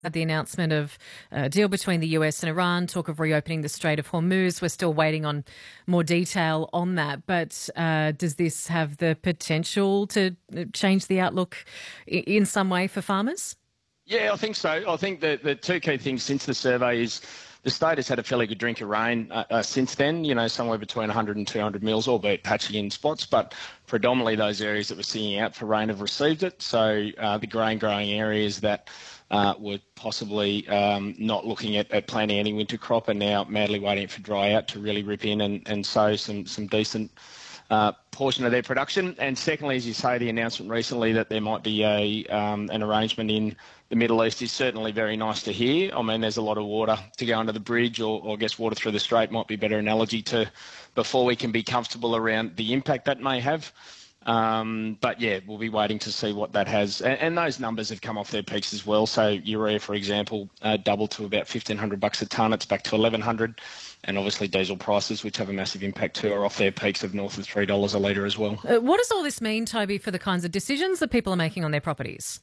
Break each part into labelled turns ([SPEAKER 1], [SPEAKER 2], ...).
[SPEAKER 1] the announcement of a deal between the US and Iran, talk of reopening the Strait of Hormuz. We're still waiting on more detail on that. But does this have the potential to change the outlook in some way for farmers?
[SPEAKER 2] Yeah, I think so. I think that the two key things since the survey is the state has had a fairly good drink of rain since then, somewhere between 100 and 200 mils, albeit patchy in spots, but predominantly those areas that were singing out for rain have received it. So the grain growing areas that were possibly not looking at planting any winter crop are now madly waiting for dry out to really rip in and sow some decent portion of their production. And secondly, as you say, the announcement recently that there might be an arrangement in the Middle East is certainly very nice to hear. I mean, there's a lot of water to go under the bridge, or I guess water through the strait might be a better analogy to before we can be comfortable around the impact that may have. But yeah, we'll be waiting to see what that has. And those numbers have come off their peaks as well. So urea, for example, doubled to about $1,500 a tonne. It's back to $1,100. And obviously diesel prices, which have a massive impact too, are off their peaks of north of $3 a litre as well.
[SPEAKER 1] What does all this mean, Toby, for the kinds of decisions that people are making on their properties?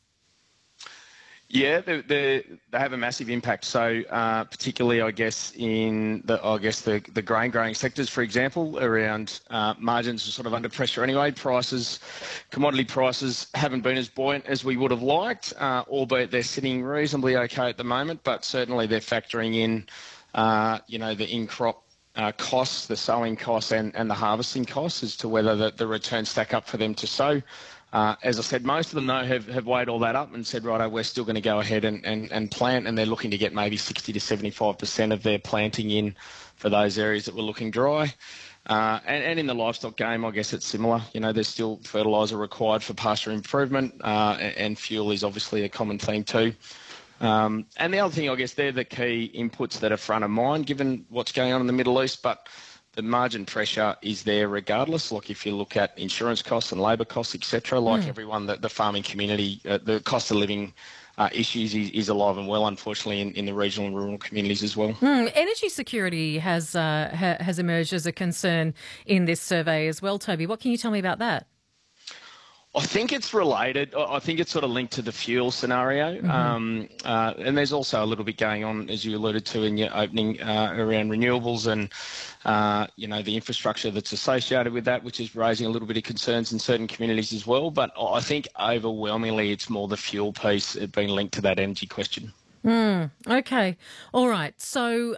[SPEAKER 2] Yeah, they have a massive impact. So particularly, I guess, in the grain growing sectors, for example, around margins are sort of under pressure anyway. Commodity prices haven't been as buoyant as we would have liked, albeit they're sitting reasonably okay at the moment. But certainly they're factoring in, the in-crop costs, the sowing costs and the harvesting costs as to whether the returns stack up for them to sow. As I said, most of them, though, have weighed all that up and said, righto, we're still going to go ahead and plant, and they're looking to get maybe 60 to 75% of their planting in for those areas that were looking dry. And in the livestock game, I guess it's similar. There's still fertiliser required for pasture improvement, and fuel is obviously a common theme too. And the other thing, I guess, they're the key inputs that are front of mind, given what's going on in the Middle East, but the margin pressure is there regardless. Like if you look at insurance costs and labour costs, etc., everyone, the farming community, the cost of living issues is alive and well, unfortunately, in the regional and rural communities as well.
[SPEAKER 1] Energy security has emerged as a concern in this survey as well, Toby. What can you tell me about that?
[SPEAKER 2] I think it's related. I think it's sort of linked to the fuel scenario. And there's also a little bit going on, as you alluded to in your opening, around renewables and, the infrastructure that's associated with that, which is raising a little bit of concerns in certain communities as well. But I think overwhelmingly it's more the fuel piece being linked to that energy question.
[SPEAKER 1] Okay. All right. So,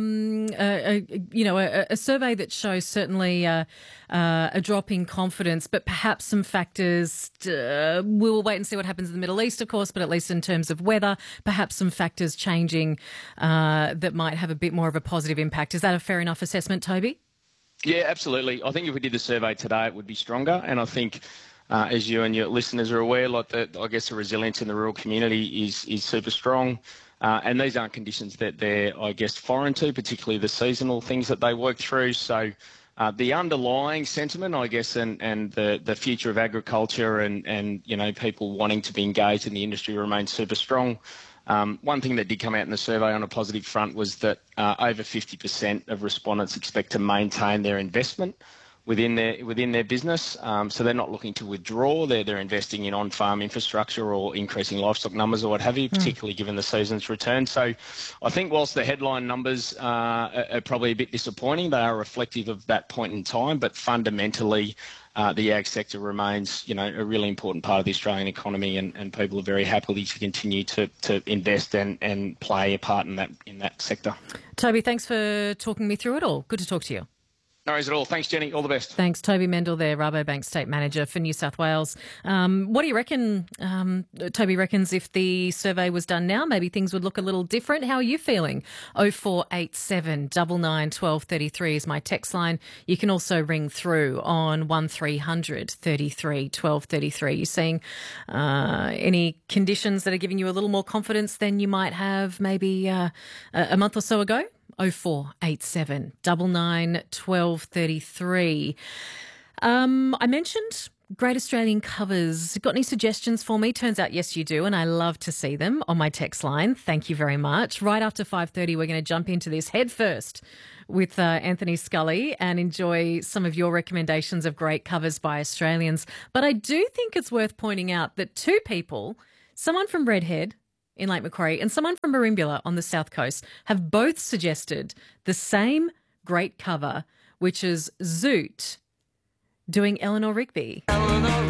[SPEAKER 1] a survey that shows certainly a drop in confidence, but perhaps some factors, we'll wait and see what happens in the Middle East, of course, but at least in terms of weather, perhaps some factors changing that might have a bit more of a positive impact. Is that a fair enough assessment, Toby?
[SPEAKER 2] Yeah, absolutely. I think if we did the survey today, it would be stronger. And I think as you and your listeners are aware, I guess the resilience in the rural community is super strong. And these aren't conditions that they're, I guess, foreign to, particularly the seasonal things that they work through. So the underlying sentiment, I guess, and the future of agriculture and people wanting to be engaged in the industry remains super strong. One thing that did come out in the survey on a positive front was that over 50% of respondents expect to maintain their investment within their business. So they're not looking to withdraw. They're investing in on-farm infrastructure or increasing livestock numbers or what have you, particularly given the season's return. So I think whilst the headline numbers are probably a bit disappointing, they are reflective of that point in time, but fundamentally the ag sector remains, a really important part of the Australian economy, and people are very happy to continue to invest and play a part in that sector.
[SPEAKER 1] Toby, thanks for talking me through it all. Good to talk to you.
[SPEAKER 2] No worries at all. Thanks, Jenny. All the best.
[SPEAKER 1] Thanks. Toby Mendel there, Rabobank State Manager for New South Wales. What do you reckon? Toby reckons if the survey was done now, maybe things would look a little different. How are you feeling? 0487 99 12 33 is my text line. You can also ring through on 1300 33 12 33. You're seeing any conditions that are giving you a little more confidence than you might have maybe a month or so ago? 0487 99 12 33. I mentioned Great Australian Covers. Got any suggestions for me? Turns out, yes, you do, and I love to see them on my text line. Thank you very much. Right after 5:30, we're going to jump into this head first with Anthony Scully and enjoy some of your recommendations of great covers by Australians. But I do think it's worth pointing out that two people, someone from Redhead in Lake Macquarie and someone from Merimbula on the south coast have both suggested the same great cover, which is Zoot doing Eleanor Rigby. Eleanor